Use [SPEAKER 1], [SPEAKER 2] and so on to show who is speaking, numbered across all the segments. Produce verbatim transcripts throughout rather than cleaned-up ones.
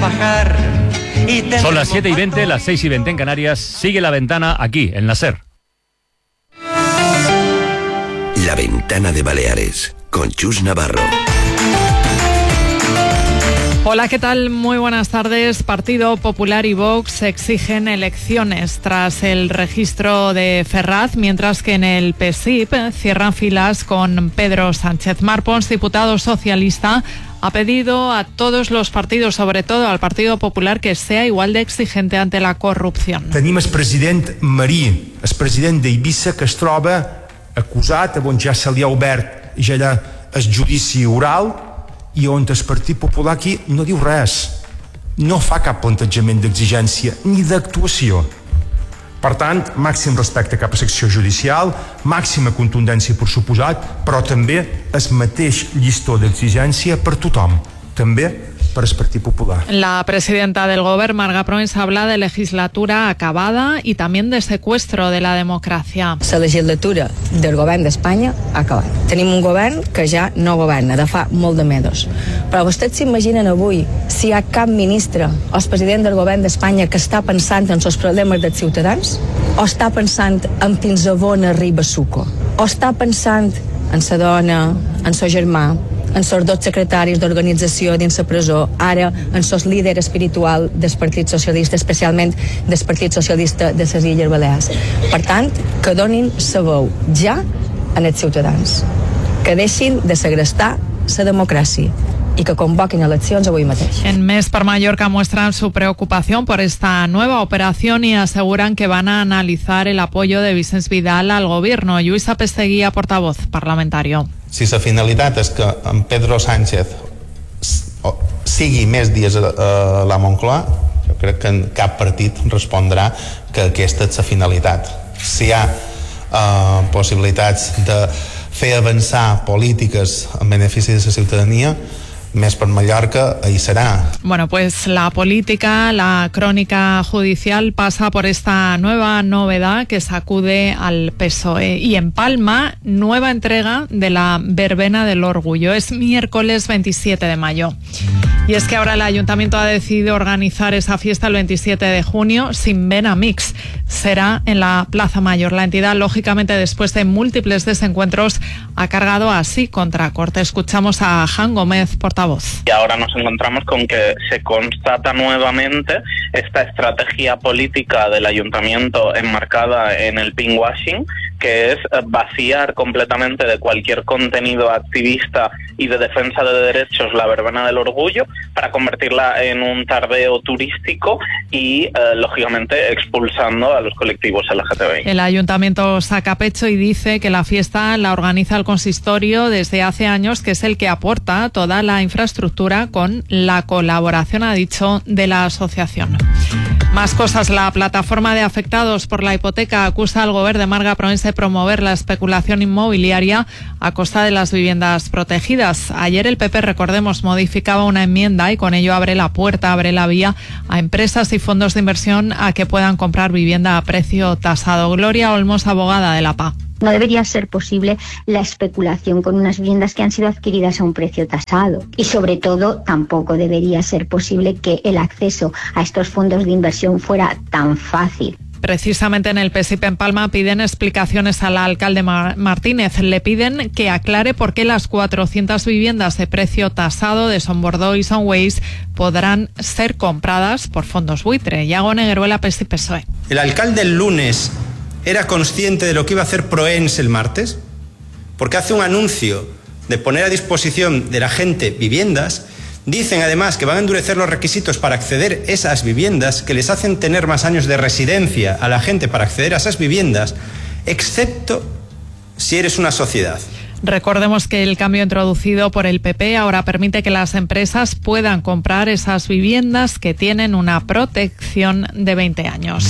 [SPEAKER 1] trabajar. Y
[SPEAKER 2] Son las siete y veinte, las seis y veinte en Canarias. Sigue La Ventana aquí, en la SER.
[SPEAKER 3] La Ventana de Baleares, con Chus Navarro.
[SPEAKER 4] Hola, ¿qué tal? Muy buenas tardes. Partido Popular y Vox exigen elecciones tras el registro de Ferraz, mientras que en el P S I P cierran filas con Pedro Sánchez. Marpons, diputado socialista, ha pedido a todos los partidos, sobre todo al Partido Popular, que sea igual de exigente ante la corrupción.
[SPEAKER 5] Tenim el president Marí, el president d'Eivissa, que es troba acusat, on ja se li ha obert ja el judici oral, i on el Partit Popular aquí no diu res, no fa cap plantejament d'exigència ni d'actuació. Per tant, màxim respecte cap a la secció judicial, màxima contundència per suposat, però també el mateix llistó d'exigència per tothom, també para el Partido Popular.
[SPEAKER 4] La presidenta del Gobierno, Marga Proens, habla de legislatura acabada y también de secuestro de la democracia.
[SPEAKER 6] La legislatura del Govern d'Espanya ha acabat. Tenim un govern que ja no governa, de fa molt de mesos. Però vostès s'imaginen avui si hi ha cap ministre o el president del Govern d'Espanya que està pensant en els problemes dels ciutadans? O està pensant en fins a on arriba Suco? O està pensant en sa dona, en sa germà, en els dos secretaris d'organització dins la presó, ara en el líder espiritual del Partit Socialista, especialment del Partit Socialista de les Illes Balears. Per tant, que donin la veu ja als ciutadans, que deixin de segrestar la democràcia y que convoquen elecciones hoy mateix.
[SPEAKER 4] En Més per Mallorca muestran su preocupación por esta nueva operación y aseguran que van a analizar el apoyo de Vicens Vidal al gobierno. Lluïsa Pesteguía, portavoz parlamentario.
[SPEAKER 7] Si la finalitat és que en Pedro Sánchez sigui més dies a la Moncloa, jo crec que cap partit respondrà que aquesta és la finalitat. Si hi ha uh, possibilitats de fer avançar polítiques en benefici de la ciutadania, Més per Mallorca, ahí será.
[SPEAKER 4] Bueno, pues la política, la crónica judicial pasa por esta nueva novedad que sacude al P S O E. Y en Palma, nueva entrega de la Verbena del Orgullo. Es miércoles veintisiete de mayo. Y es que ahora el Ayuntamiento ha decidido organizar esa fiesta el veintisiete de junio sin vena mix. Será en la Plaza Mayor. La entidad, lógicamente, después de múltiples desencuentros, ha cargado así contra corte. Escuchamos a Jan Gómez, portavoz.
[SPEAKER 8] Y ahora nos encontramos con que se constata nuevamente esta estrategia política del Ayuntamiento enmarcada en el pinkwashing, que es vaciar completamente de cualquier contenido activista y de defensa de derechos la Verbena del Orgullo para convertirla en un tardeo turístico y, eh, lógicamente, expulsando a los colectivos L G T B I.
[SPEAKER 4] El Ayuntamiento saca pecho y dice que la fiesta la organiza el consistorio desde hace años, que es el que aporta toda la infraestructura con la colaboración, ha dicho, de la asociación. Más cosas. La plataforma de afectados por la hipoteca acusa al gobierno de Marga Proens de promover la especulación inmobiliaria a costa de las viviendas protegidas. Ayer el P P, recordemos, modificaba una enmienda y con ello abre la puerta, abre la vía a empresas y fondos de inversión a que puedan comprar vivienda a precio tasado. Gloria Olmos, abogada de la P A.
[SPEAKER 9] No debería ser posible la especulación con unas viviendas que han sido adquiridas a un precio tasado. Y sobre todo, tampoco debería ser posible que el acceso a estos fondos de inversión fuera tan fácil.
[SPEAKER 4] Precisamente en el P S I P en Palma piden explicaciones al alcalde Mar- Martínez. Le piden que aclare por qué las cuatrocientas viviendas de precio tasado de Son Bordeaux y Son Ways podrán ser compradas por fondos buitre. Iago Negueruela, P S I P P S O E.
[SPEAKER 10] El alcalde el lunes era consciente de lo que iba a hacer Proens el martes, porque hace un anuncio de poner a disposición de la gente viviendas. Dicen además que van a endurecer los requisitos para acceder a esas viviendas, que les hacen tener más años de residencia a la gente para acceder a esas viviendas, excepto si eres una sociedad.
[SPEAKER 4] Recordemos que el cambio introducido por el P P ahora permite que las empresas puedan comprar esas viviendas que tienen una protección de veinte años.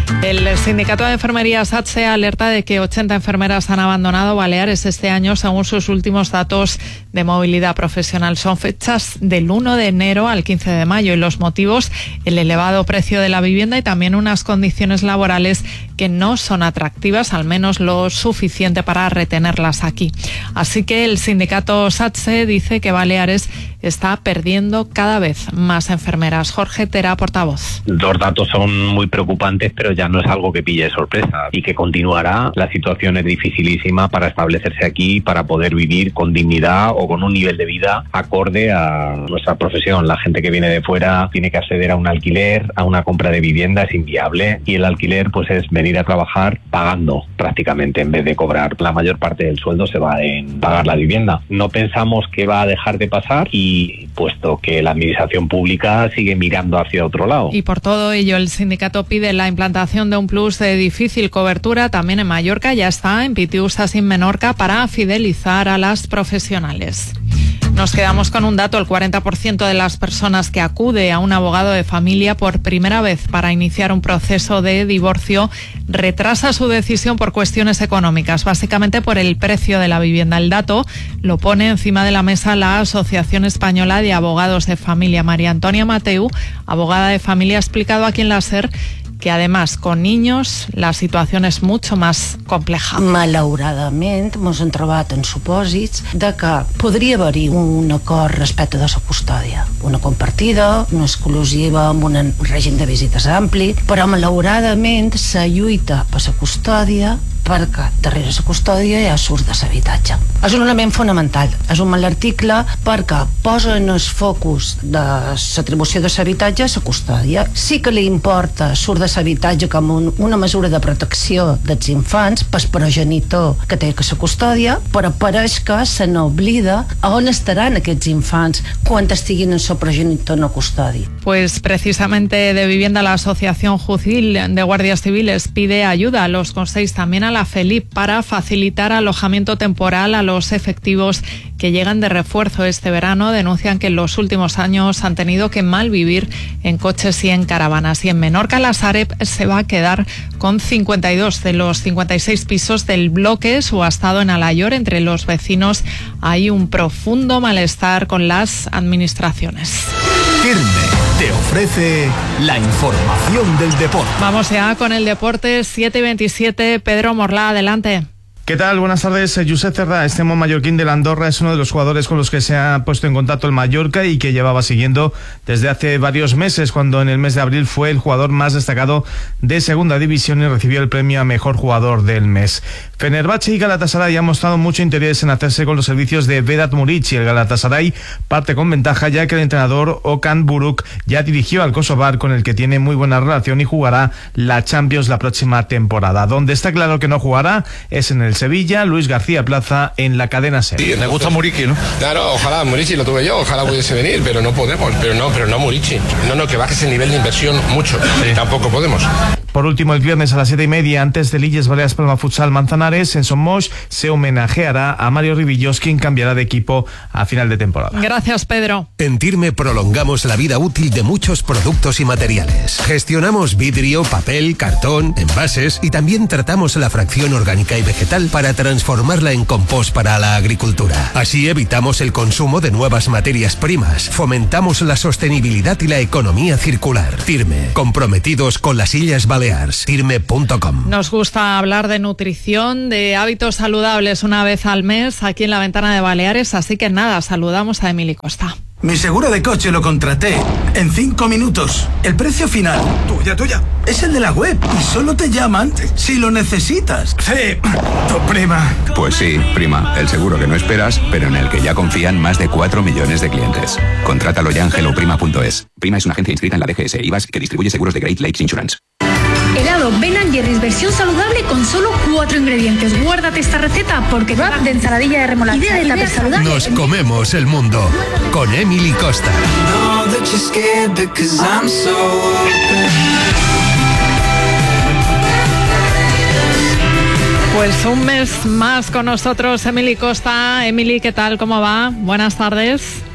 [SPEAKER 4] El sindicato de enfermería SATSE alerta de que ochenta enfermeras han abandonado Baleares este año según sus últimos datos de movilidad profesional. Son fechas del uno de enero al quince de mayo y los motivos, el elevado precio de la vivienda y también unas condiciones laborales que no son atractivas, al menos lo suficiente para retenerlas aquí. Así que el sindicato SATSE dice que Baleares está perdiendo cada vez más enfermeras. Jorge Tera, portavoz.
[SPEAKER 11] Los datos son muy preocupantes, pero ya no es algo que pille de sorpresa y que continuará. La situación es dificilísima para establecerse aquí, para poder vivir con dignidad o con un nivel de vida acorde a nuestra profesión. La gente que viene de fuera tiene que acceder a un alquiler, a una compra de vivienda, es inviable, y el alquiler pues es venir a trabajar pagando prácticamente en vez de cobrar. La mayor parte del sueldo se va en pagar la vivienda. No pensamos que va a dejar de pasar, y puesto que la administración pública sigue mirando hacia otro lado.
[SPEAKER 4] Y por todo ello el sindicato pide la implantación de un plus de difícil cobertura también en Mallorca. Ya está en Pitiusas y Menorca para fidelizar a las profesionales. Nos quedamos con un dato: el cuarenta por ciento de las personas que acude a un abogado de familia por primera vez para iniciar un proceso de divorcio retrasa su decisión por cuestiones económicas, básicamente por el precio de la vivienda. El dato lo pone encima de la mesa la Asociación Española de Abogados de Familia. María Antonia Mateu, abogada de familia, ha explicado aquí en la SER que además con niños la situació és mucho más compleja.
[SPEAKER 12] Malauradament ens hem trobat en supòsits de que podria haver-hi un acord respecte de la custòdia, una compartida, una exclusiva amb un règim de visites ampli, però malauradament la lluita per la custòdia, perquè darrere la custòdia hi ha surt de l'habitatge. És un element fonamental, és un mal article perquè posa en el focus de l'atribució de l'habitatge a la custòdia. Sí que li importa surt de l'habitatge com un, una mesura de protecció dels infants pel progenitor que té que la custòdia, però pareix que se n'oblida on estaran aquests infants quan estiguin en el progenitor no custodi.
[SPEAKER 4] Pues precisamente de vivienda la Asociación Jucil de Guardias Civiles pide ayuda a los consells, también a la FELIP, para facilitar alojamiento temporal a los efectivos que llegan de refuerzo este verano. Denuncian que en los últimos años han tenido que malvivir en coches y en caravanas. Y en Menorca la Sareb se va a quedar con cincuenta y dos de los cincuenta y seis pisos del bloque subastado en Alayor. Entre los vecinos hay un profundo malestar con las administraciones.
[SPEAKER 13] Firme te ofrece la información del deporte.
[SPEAKER 4] Vamos ya con el deporte. Siete y veintisiete, Pedro Morlá, adelante.
[SPEAKER 14] ¿Qué tal? Buenas tardes. Josep Cerda, extremo mallorquín del Andorra, es uno de los jugadores con los que se ha puesto en contacto el Mallorca y que llevaba siguiendo desde hace varios meses, cuando en el mes de abril fue el jugador más destacado de segunda división y recibió el premio a mejor jugador del mes. Fenerbahce y Galatasaray han mostrado mucho interés en hacerse con los servicios de Vedat Muric, y el Galatasaray parte con ventaja, ya que el entrenador Okan Buruk ya dirigió al Kosovar, con el que tiene muy buena relación, y jugará la Champions la próxima temporada. Donde está claro que no jugará es en el Sevilla. Luis García Plaza en la cadena SER.
[SPEAKER 15] Sí, me gusta Murici, ¿no? Claro, ojalá Murici lo tuve yo, ojalá pudiese venir, pero no podemos. Pero no, pero no Murici. No, no, que bajes el nivel de inversión mucho. Sí. Tampoco podemos.
[SPEAKER 14] Por último, el viernes a las siete y media, antes del Illes Balears Palma Futsal Manzanares, en Somos, se homenajeará a Mario Ribillos, quien cambiará de equipo a final de temporada.
[SPEAKER 4] Gracias, Pedro.
[SPEAKER 13] En Tirme prolongamos la vida útil de muchos productos y materiales. Gestionamos vidrio, papel, cartón, envases, y también tratamos la fracción orgánica y vegetal para transformarla en compost para la agricultura. Así evitamos el consumo de nuevas materias primas, fomentamos la sostenibilidad y la economía circular. Tirme, comprometidos con las Illes Balears. Tirme punto com.
[SPEAKER 4] Nos gusta hablar de nutrición, de hábitos saludables una vez al mes aquí en la Ventana de Baleares, así que nada, saludamos a Emily Costa.
[SPEAKER 16] Mi seguro de coche lo contraté en cinco minutos. El precio final, tuya, tuya, es el de la web y solo te llaman si lo necesitas. Sí, tu prima.
[SPEAKER 17] Pues sí, prima, el seguro que no esperas, pero en el que ya confían más de cuatro millones de clientes. Contrátalo ya en hello prima punto es. Prima es una agencia inscrita en la D G S I V A S que distribuye seguros de Great Lakes Insurance.
[SPEAKER 18] Helado Ben and Jerry's versión saludable con solo cuatro ingredientes. Guárdate esta receta porque te va de ensaladilla de remolacha. Idea de tupper saludable.
[SPEAKER 13] Nos comemos el mundo con Emily Costa.
[SPEAKER 4] Pues un mes más con nosotros Emily Costa. Emily, ¿qué tal? ¿Cómo va? Buenas tardes.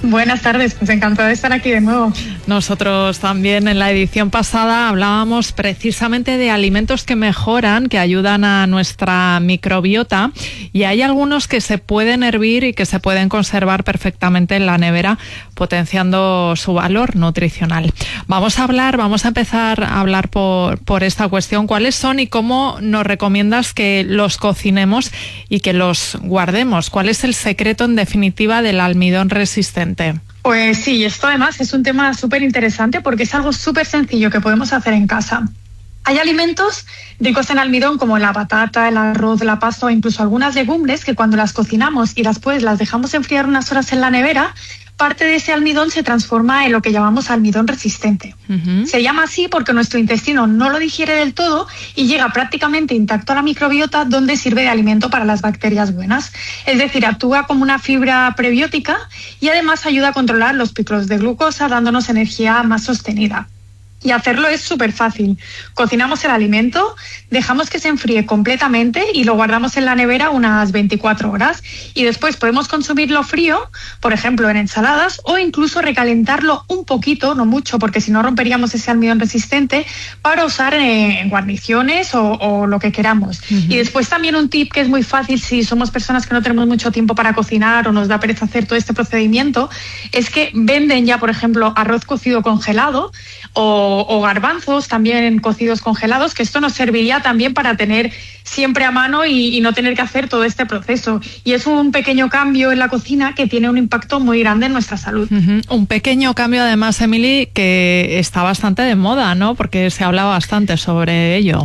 [SPEAKER 19] Buenas tardes, pues encantada de estar aquí de nuevo.
[SPEAKER 4] Nosotros también en la edición pasada hablábamos precisamente de alimentos que mejoran, que ayudan a nuestra microbiota, y hay algunos que se pueden hervir y que se pueden conservar perfectamente en la nevera, potenciando su valor nutricional. Vamos a hablar, vamos a empezar a hablar por, por esta cuestión. ¿Cuáles son y cómo nos recomiendas que los cocinemos y que los guardemos? ¿Cuál es el secreto, en definitiva, del almidón resistente?
[SPEAKER 19] Pues sí, esto además es un tema súper interesante porque es algo súper sencillo que podemos hacer en casa. Hay alimentos ricos en almidón como la patata, el arroz, la pasta o incluso algunas legumbres que cuando las cocinamos y después las dejamos enfriar unas horas en la nevera, parte de ese almidón se transforma en lo que llamamos almidón resistente. Uh-huh. Se llama así porque nuestro intestino no lo digiere del todo y llega prácticamente intacto a la microbiota, donde sirve de alimento para las bacterias buenas. Es decir, actúa como una fibra prebiótica y además ayuda a controlar los picos de glucosa, dándonos energía más sostenida. Y hacerlo es súper fácil. Cocinamos el alimento, dejamos que se enfríe completamente y lo guardamos en la nevera unas veinticuatro horas. Y después podemos consumirlo frío, por ejemplo en ensaladas, o incluso recalentarlo un poquito, no mucho, porque si no romperíamos ese almidón resistente, para usar en guarniciones o, o lo que queramos. Uh-huh. Y después también un tip que es muy fácil si somos personas que no tenemos mucho tiempo para cocinar o nos da pereza hacer todo este procedimiento, es que venden ya, por ejemplo, arroz cocido congelado o o garbanzos también cocidos congelados, que esto nos serviría también para tener siempre a mano y, y no tener que hacer todo este proceso. Y es un pequeño cambio en la cocina que tiene un impacto muy grande en nuestra salud.
[SPEAKER 4] Uh-huh. Un pequeño cambio además, Emily, que está bastante de moda, ¿no? Porque se habla bastante sobre ello.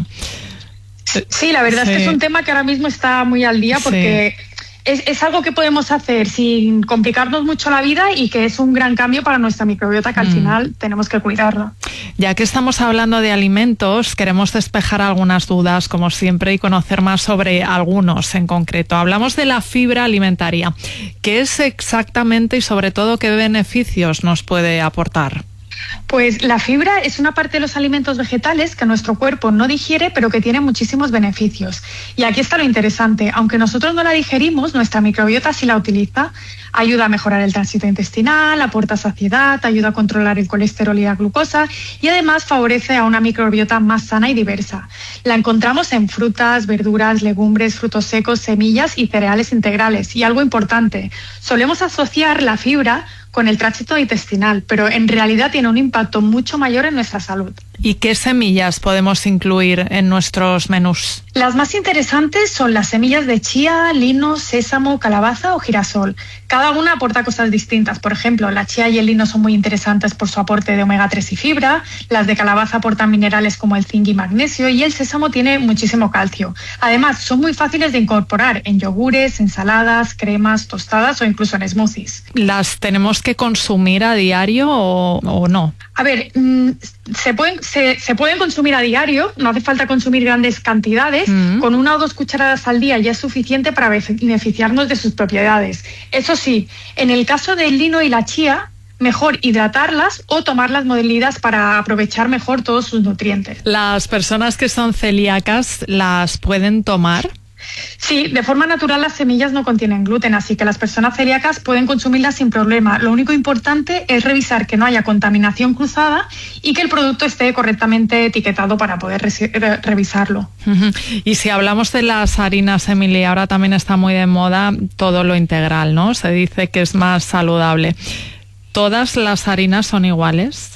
[SPEAKER 19] Sí, la verdad sí. Es que es un tema que ahora mismo está muy al día porque... Sí. Es, es algo que podemos hacer sin complicarnos mucho la vida y que es un gran cambio para nuestra microbiota que al mm. final tenemos que cuidarla.
[SPEAKER 4] Ya que estamos hablando de alimentos, queremos despejar algunas dudas, como siempre, y conocer más sobre algunos en concreto. Hablamos de la fibra alimentaria. ¿Qué es exactamente y sobre todo qué beneficios nos puede aportar?
[SPEAKER 19] Pues la fibra es una parte de los alimentos vegetales que nuestro cuerpo no digiere, pero que tiene muchísimos beneficios. Y aquí está lo interesante. Aunque nosotros no la digerimos, nuestra microbiota sí la utiliza. Ayuda a mejorar el tránsito intestinal, aporta saciedad, ayuda a controlar el colesterol y la glucosa y además favorece a una microbiota más sana y diversa. La encontramos en frutas, verduras, legumbres, frutos secos, semillas y cereales integrales. Y algo importante, solemos asociar la fibra con el tránsito intestinal, pero en realidad tiene un impacto mucho mayor en nuestra salud.
[SPEAKER 4] ¿Y qué semillas podemos incluir en nuestros menús?
[SPEAKER 19] Las más interesantes son las semillas de chía, lino, sésamo, calabaza o girasol. Cada una aporta cosas distintas. Por ejemplo, la chía y el lino son muy interesantes por su aporte de omega tres y fibra, las de calabaza aportan minerales como el zinc y magnesio y el sésamo tiene muchísimo calcio. Además, son muy fáciles de incorporar en yogures, ensaladas, cremas, tostadas o incluso en smoothies.
[SPEAKER 4] ¿Las tenemos que consumir a diario o, o no?
[SPEAKER 19] A ver, mmm, se pueden, se, se pueden consumir a diario, no hace falta consumir grandes cantidades, mm. con una o dos cucharadas al día ya es suficiente para beneficiarnos de sus propiedades. Eso sí, en el caso del lino y la chía, mejor hidratarlas o tomarlas molidas para aprovechar mejor todos sus nutrientes.
[SPEAKER 4] ¿Las personas que son celíacas las pueden tomar?
[SPEAKER 19] Sí, de forma natural las semillas no contienen gluten, así que las personas celíacas pueden consumirlas sin problema. Lo único importante es revisar que no haya contaminación cruzada y que el producto esté correctamente etiquetado para poder re- re- revisarlo.
[SPEAKER 4] Uh-huh. Y si hablamos de las harinas, Emily, ahora también está muy de moda todo lo integral, ¿no? Se dice que es más saludable. ¿Todas las harinas son iguales?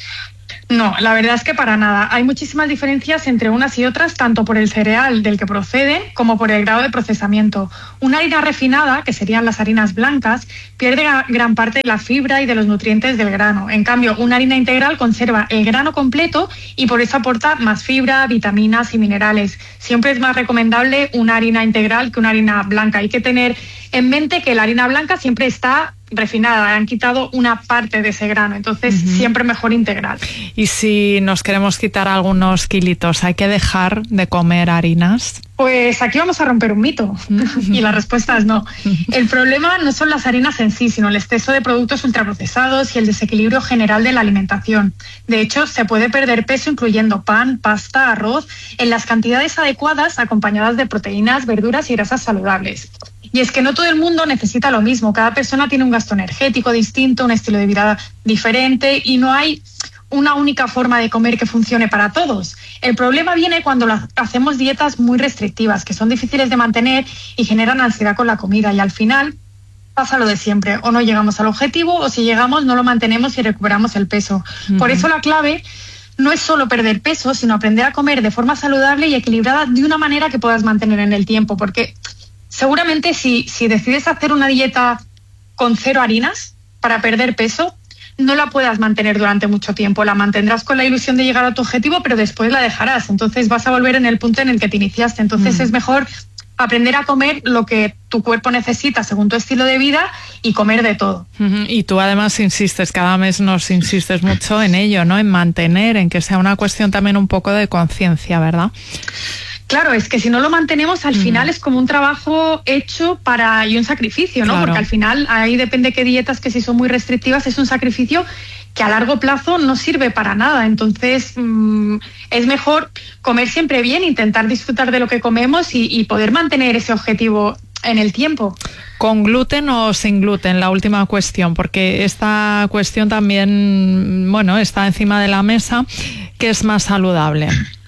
[SPEAKER 19] No, la verdad es que para nada. Hay muchísimas diferencias entre unas y otras, tanto por el cereal del que proceden como por el grado de procesamiento. Una harina refinada, que serían las harinas blancas, pierde gran parte de la fibra y de los nutrientes del grano. En cambio, una harina integral conserva el grano completo y por eso aporta más fibra, vitaminas y minerales. Siempre es más recomendable una harina integral que una harina blanca. Hay que tener en mente que la harina blanca siempre está refinada, han quitado una parte de ese grano, entonces uh-huh. siempre mejor integral.
[SPEAKER 4] Y si nos queremos quitar algunos kilitos, ¿hay que dejar de comer harinas?
[SPEAKER 19] Pues aquí vamos a romper un mito uh-huh. y la respuesta es no. El problema no son las harinas en sí, sino el exceso de productos ultraprocesados y el desequilibrio general de la alimentación. De hecho, se puede perder peso incluyendo pan, pasta, arroz, en las cantidades adecuadas acompañadas de proteínas, verduras y grasas saludables. Y es que no todo el mundo necesita lo mismo, cada persona tiene un gasto energético distinto, un estilo de vida diferente y no hay una única forma de comer que funcione para todos. El problema viene cuando hacemos dietas muy restrictivas, que son difíciles de mantener y generan ansiedad con la comida, y al final pasa lo de siempre, o no llegamos al objetivo o si llegamos no lo mantenemos y recuperamos el peso. Uh-huh. Por eso la clave no es solo perder peso, sino aprender a comer de forma saludable y equilibrada de una manera que puedas mantener en el tiempo, porque seguramente si, si decides hacer una dieta con cero harinas para perder peso, no la puedas mantener durante mucho tiempo. La mantendrás con la ilusión de llegar a tu objetivo, pero después la dejarás. Entonces vas a volver en el punto en el que te iniciaste. Entonces mm. es mejor aprender a comer lo que tu cuerpo necesita según tu estilo de vida y comer de todo.
[SPEAKER 4] Uh-huh. Y tú además insistes, cada mes nos insistes mucho en ello, ¿no? En mantener, en que sea una cuestión también un poco de conciencia, ¿verdad?
[SPEAKER 19] Claro, es que si no lo mantenemos, al mm. final es como un trabajo hecho para y un sacrificio, ¿no? Claro. Porque al final ahí depende qué dietas, que si son muy restrictivas, es un sacrificio que a largo plazo no sirve para nada. Entonces mmm, es mejor comer siempre bien, intentar disfrutar de lo que comemos y, y poder mantener ese objetivo en el tiempo.
[SPEAKER 4] ¿Con gluten o sin gluten? La última cuestión, porque esta cuestión también, bueno, está encima de la mesa. ¿Qué es más saludable?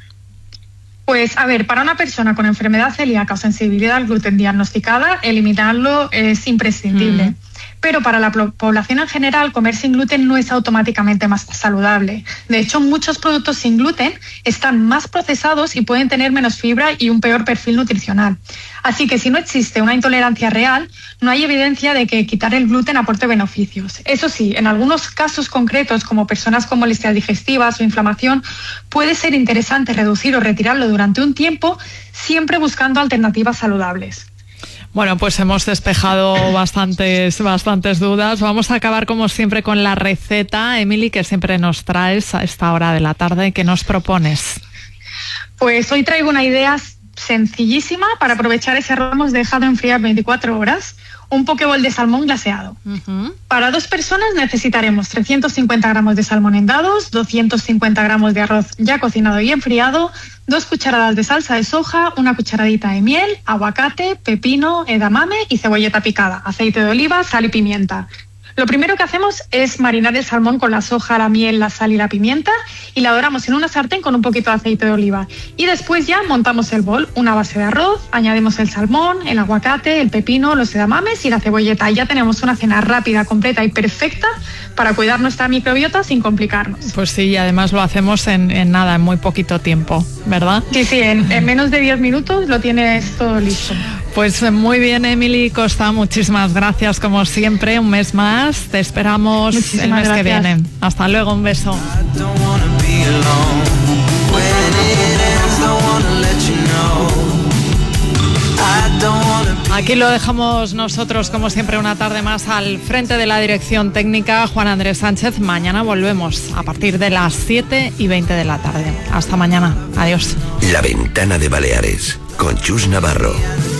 [SPEAKER 19] Pues, a ver, para una persona con enfermedad celíaca o sensibilidad al gluten diagnosticada, eliminarlo es imprescindible. Mm. Pero para la población en general, comer sin gluten no es automáticamente más saludable. De hecho, muchos productos sin gluten están más procesados y pueden tener menos fibra y un peor perfil nutricional. Así que si no existe una intolerancia real, no hay evidencia de que quitar el gluten aporte beneficios. Eso sí, en algunos casos concretos, como personas con molestias digestivas o inflamación, puede ser interesante reducir o retirarlo durante un tiempo, siempre buscando alternativas saludables.
[SPEAKER 4] Bueno, pues hemos despejado bastantes, bastantes dudas. Vamos a acabar como siempre con la receta, Emily, que siempre nos traes a esta hora de la tarde. ¿Qué nos propones?
[SPEAKER 19] Pues hoy traigo una idea sencillísima para aprovechar ese arroz hemos dejado enfriar veinticuatro horas. Un pokeball de salmón glaseado. Uh-huh. Para dos personas necesitaremos trescientos cincuenta gramos de salmón en dados, doscientos cincuenta gramos de arroz ya cocinado y enfriado, dos cucharadas de salsa de soja, una cucharadita de miel, aguacate, pepino, edamame y cebolleta picada, aceite de oliva, sal y pimienta. Lo primero que hacemos es marinar el salmón con la soja, la miel, la sal y la pimienta y la doramos en una sartén con un poquito de aceite de oliva. Y después ya montamos el bol, una base de arroz, añadimos el salmón, el aguacate, el pepino, los edamames y la cebolleta. Y ya tenemos una cena rápida, completa y perfecta para cuidar nuestra microbiota sin complicarnos.
[SPEAKER 4] Pues sí, y además lo hacemos en, en nada, en muy poquito tiempo, ¿verdad?
[SPEAKER 19] Sí, sí, en, en menos de diez minutos lo tienes todo listo.
[SPEAKER 4] Pues muy bien, Emily Costa, muchísimas gracias como siempre, un mes más, te esperamos muchísimas el mes gracias. Que viene. Hasta luego, un beso. Aquí lo dejamos nosotros, como siempre, una tarde más al frente de la dirección técnica, Juan Andrés Sánchez. Mañana volvemos a partir de las siete y veinte de la tarde. Hasta mañana. Adiós.
[SPEAKER 3] La Ventana de Baleares, con Chus Navarro.